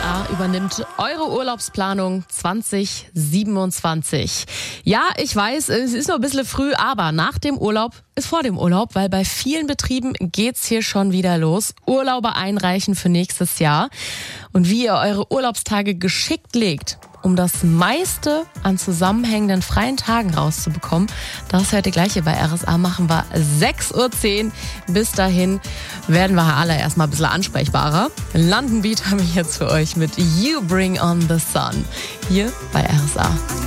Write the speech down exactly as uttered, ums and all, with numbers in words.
A übernimmt eure Urlaubsplanung zwanzig siebenundzwanzig. Ja, ich weiß, es ist noch ein bisschen früh, aber nach dem Urlaub ist vor dem Urlaub, weil bei vielen Betrieben geht's hier schon wieder los. Urlaube einreichen für nächstes Jahr. Und wie ihr eure Urlaubstage geschickt legt, um das meiste an zusammenhängenden freien Tagen rauszubekommen, das hört ihr gleich hier bei R S A. Machen wir sechs Uhr zehn. Bis dahin werden wir alle erstmal ein bisschen ansprechbarer. London Beat habe ich jetzt für euch mit You Bring on the Sun hier bei R S A.